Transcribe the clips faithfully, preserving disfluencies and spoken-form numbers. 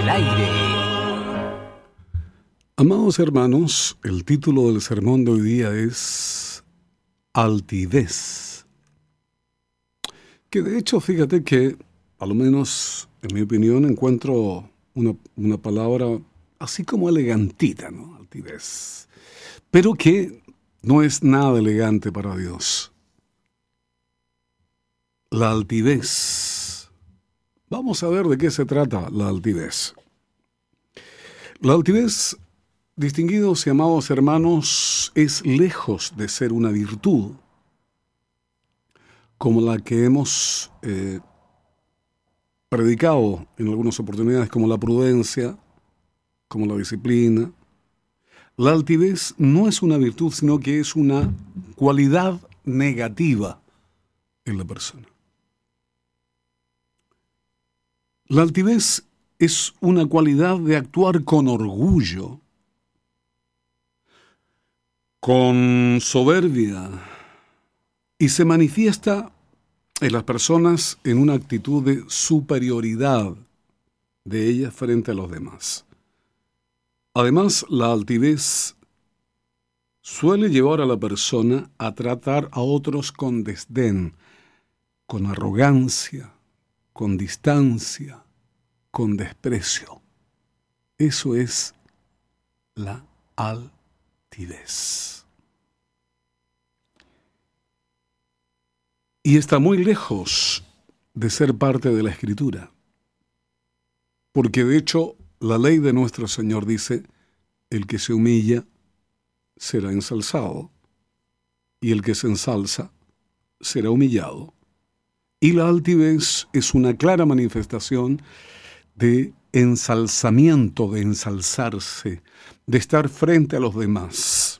el aire. Amados hermanos, el título del sermón de hoy día es altivez. Que de hecho, fíjate que, a lo menos en mi opinión, encuentro una, una palabra así como elegantita, ¿no? Altivez. Pero que no es nada elegante para Dios. La altivez. Vamos a ver de qué se trata la altivez. La altivez, distinguidos y amados hermanos, es lejos de ser una virtud como la que hemos eh, predicado en algunas oportunidades, como la prudencia, como la disciplina. La altivez no es una virtud, sino que es una cualidad negativa en la persona. La altivez es una cualidad de actuar con orgullo, con soberbia, y se manifiesta en las personas en una actitud de superioridad de ellas frente a los demás. Además, la altivez suele llevar a la persona a tratar a otros con desdén, con arrogancia, con distancia, con desprecio. Eso es la altivez. Y está muy lejos de ser parte de la Escritura, porque de hecho la ley de nuestro Señor dice: el que se humilla será ensalzado, y el que se ensalza será humillado. Y la altivez es una clara manifestación de ensalzamiento, de ensalzarse, de estar frente a los demás.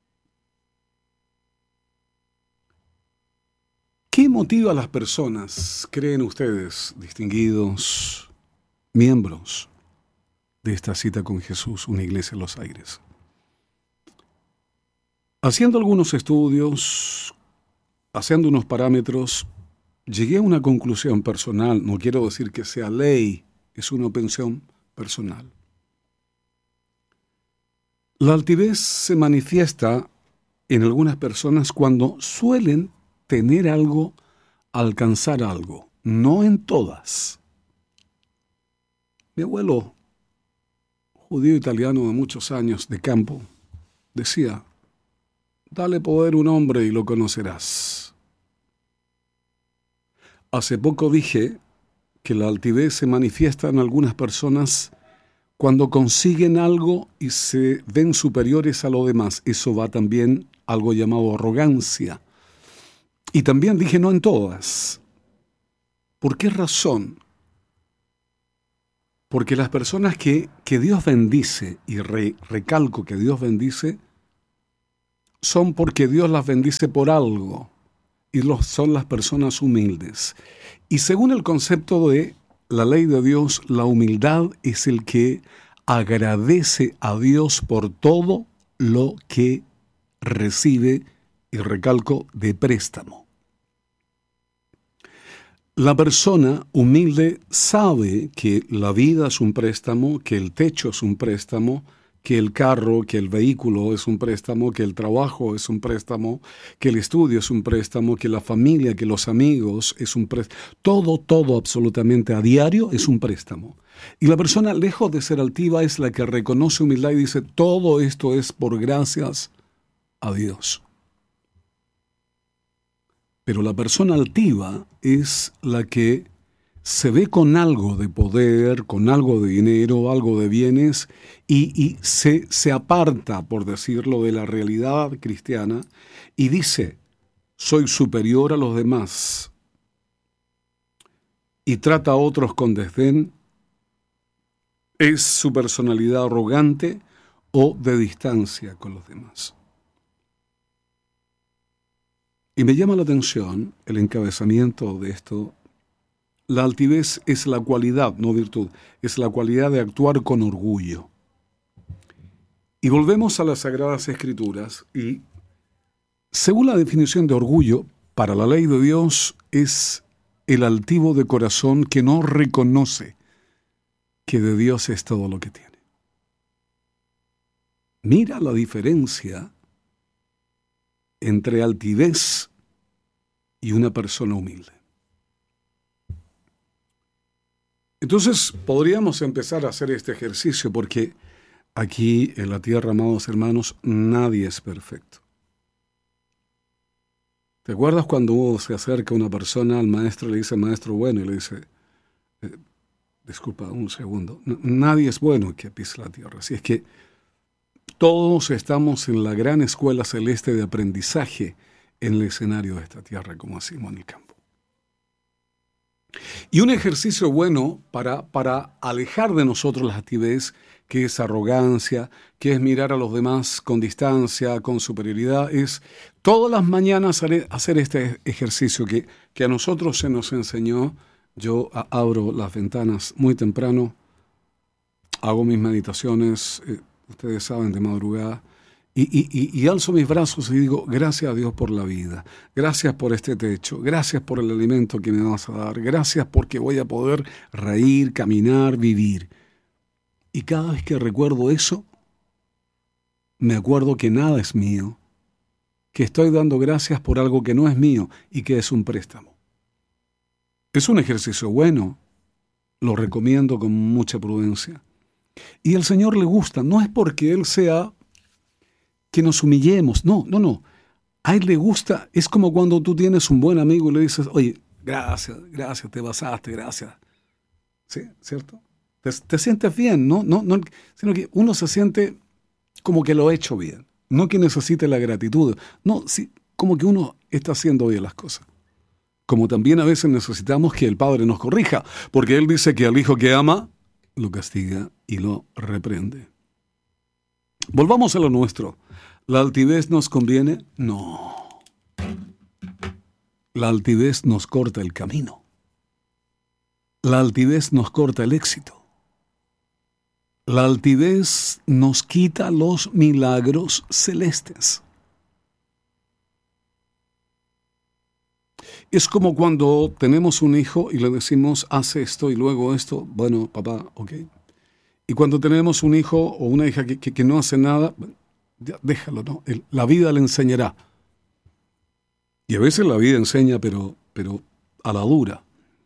¿Qué motiva a las personas, creen ustedes, distinguidos miembros de esta cita con Jesús, una iglesia en los aires? Haciendo algunos estudios, haciendo unos parámetros, llegué a una conclusión personal. No quiero decir que sea ley, es una opinión personal. La altivez se manifiesta en algunas personas cuando suelen tener algo, alcanzar algo, no en todas. Mi abuelo, judío italiano de muchos años de campo, decía: dale poder a un hombre y lo conocerás. Hace poco dije que la altivez se manifiesta en algunas personas cuando consiguen algo y se ven superiores a lo demás. Eso va también a algo llamado arrogancia. Y también dije no en todas. ¿Por qué razón? Porque las personas que, que Dios bendice, y re, recalco que Dios bendice, son porque Dios las bendice por algo, y los, son las personas humildes. Y según el concepto de la ley de Dios, la humildad es el que agradece a Dios por todo lo que recibe, y recalco, de préstamo. La persona humilde sabe que la vida es un préstamo, que el techo es un préstamo, que el carro, que el vehículo es un préstamo, que el trabajo es un préstamo, que el estudio es un préstamo, que la familia, que los amigos es un préstamo. Todo, todo absolutamente a diario es un préstamo. Y la persona, lejos de ser altiva, es la que reconoce humildad y dice: todo esto es por gracias a Dios. Pero la persona altiva es la que se ve con algo de poder, con algo de dinero, algo de bienes, y, y se, se aparta, por decirlo, de la realidad cristiana y dice: soy superior a los demás, y trata a otros con desdén. Es su personalidad arrogante o de distancia con los demás. Y me llama la atención el encabezamiento de esto. La altivez es la cualidad, no virtud, es la cualidad de actuar con orgullo. Y volvemos a las Sagradas Escrituras y, según la definición de orgullo, para la ley de Dios es el altivo de corazón que no reconoce que de Dios es todo lo que tiene. Mira la diferencia entre altivez y una persona humilde. Entonces podríamos empezar a hacer este ejercicio porque aquí en la tierra, amados hermanos, nadie es perfecto. ¿Te acuerdas cuando se acerca una persona al maestro, le dice maestro bueno, y le dice, eh, disculpa un segundo, N- nadie es bueno que pise la tierra? Así es que todos estamos en la gran escuela celeste de aprendizaje en el escenario de esta tierra, como decimos en el campo. Y un ejercicio bueno para, para alejar de nosotros la altivez, que es arrogancia, que es mirar a los demás con distancia, con superioridad, es todas las mañanas hacer este ejercicio que, que a nosotros se nos enseñó. Yo abro las ventanas muy temprano, hago mis meditaciones, eh, ustedes saben, de madrugada, y, y, y, y alzo mis brazos y digo, gracias a Dios por la vida, gracias por este techo, gracias por el alimento que me vas a dar, gracias porque voy a poder reír, caminar, vivir. Y cada vez que recuerdo eso, me acuerdo que nada es mío, que estoy dando gracias por algo que no es mío y que es un préstamo. Es un ejercicio bueno, lo recomiendo con mucha prudencia. Y al Señor le gusta, no es porque Él sea que nos humillemos, no, no, no. A Él le gusta, es como cuando tú tienes un buen amigo y le dices, oye, gracias, gracias, te basaste, gracias. ¿Sí? ¿Cierto? Te, te sientes bien, ¿no? No, no, sino que uno se siente como que lo ha hecho bien, no que necesite la gratitud, no, sí, como que uno está haciendo bien las cosas. Como también a veces necesitamos que el Padre nos corrija, porque Él dice que al hijo que ama, lo castiga y lo reprende. Volvamos a lo nuestro. ¿La altivez nos conviene? No. La altivez nos corta el camino. La altivez nos corta el éxito. La altivez nos quita los milagros celestes. Es como cuando tenemos un hijo y le decimos, haz esto y luego esto. Bueno, papá, ok. Y cuando tenemos un hijo o una hija que, que, que no hace nada, ya, déjalo, ¿no? El, la vida le enseñará. Y a veces la vida enseña, pero, pero a la dura.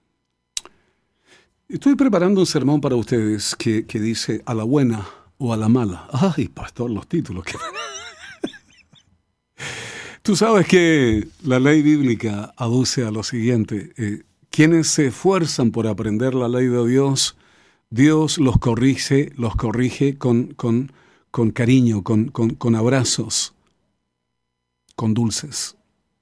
Estoy preparando un sermón para ustedes que, que dice a la buena o a la mala. Ay, pastor, los títulos. Que... Tú sabes que la ley bíblica aduce a lo siguiente. Eh, quienes se esfuerzan por aprender la ley de Dios, Dios los corrige, los corrige con, con, con cariño, con, con, con abrazos, con dulces.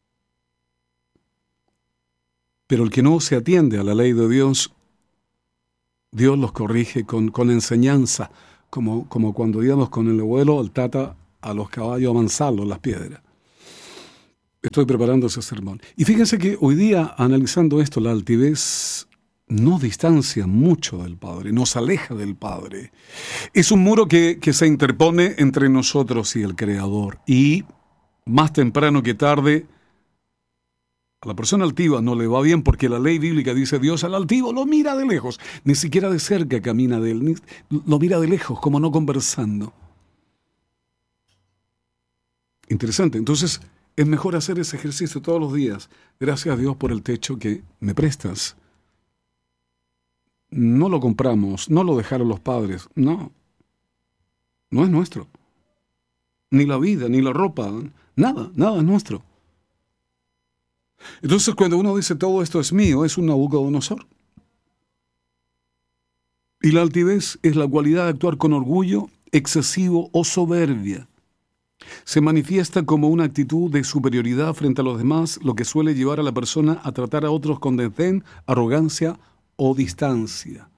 Pero el que no se atiende a la ley de Dios, Dios los corrige con, con enseñanza, como, como cuando íbamos con el abuelo, el tata, a los caballos a amansarlos las piedras. Estoy preparando ese sermón. Y fíjense que hoy día, analizando esto, la altivez nos distancia mucho del Padre, nos aleja del Padre. Es un muro que, que se interpone entre nosotros y el Creador. Y más temprano que tarde, a la persona altiva no le va bien porque la ley bíblica dice Dios al altivo lo mira de lejos, ni siquiera de cerca camina de él, ni, lo mira de lejos, como no conversando. Interesante. Entonces, es mejor hacer ese ejercicio todos los días. Gracias a Dios por el techo que me prestas. No lo compramos, no lo dejaron los padres, no. No es nuestro. Ni la vida, ni la ropa, nada, nada es nuestro. Entonces cuando uno dice todo esto es mío, es un Nabucodonosor. Y la altivez es la cualidad de actuar con orgullo excesivo o soberbia. Se manifiesta como una actitud de superioridad frente a los demás, lo que suele llevar a la persona a tratar a otros con desdén, arrogancia o distancia.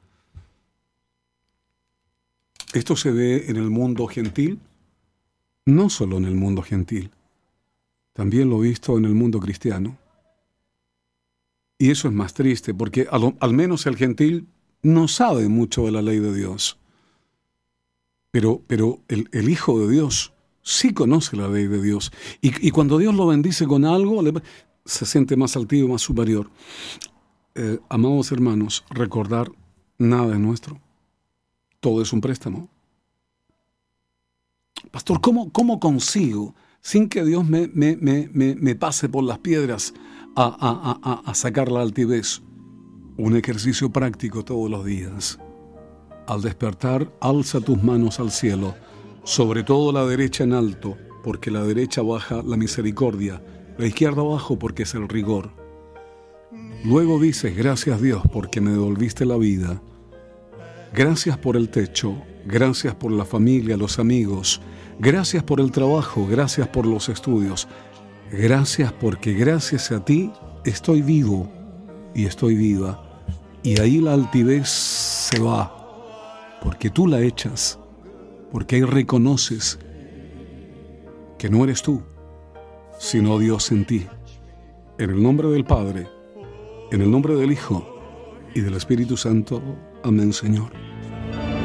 Esto se ve en el mundo gentil, no solo en el mundo gentil, también lo he visto en el mundo cristiano. Y eso es más triste, porque al, al menos el gentil no sabe mucho de la ley de Dios. Pero, pero el, el Hijo de Dios sí conoce la ley de Dios. Y, y cuando Dios lo bendice con algo, le, se siente más altivo, más superior. Eh, amados hermanos, recordar, nada es nuestro. todo es un préstamo. Pastor, ¿cómo, cómo consigo, sin que Dios me, me, me, me, me pase por las piedras, a, a, a, a sacar la altivez? Un ejercicio práctico todos los días. Al despertar, alza tus manos al cielo, sobre todo la derecha en alto, porque la derecha baja la misericordia, la izquierda abajo porque es el rigor. Luego dices, gracias Dios porque me devolviste la vida. Gracias por el techo, gracias por la familia, los amigos, gracias por el trabajo, gracias por los estudios. Gracias porque gracias a ti estoy vivo y estoy viva. Y ahí la altivez se va, porque tú la echas, porque ahí reconoces que no eres tú, sino Dios en ti. En el nombre del Padre, en el nombre del Hijo y del Espíritu Santo. Amén, Señor.